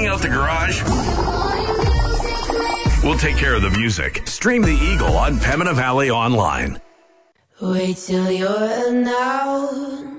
cleaning out the garage? We'll take care of the music. Stream The Eagle on Pembina Valley Online. Wait till you're now.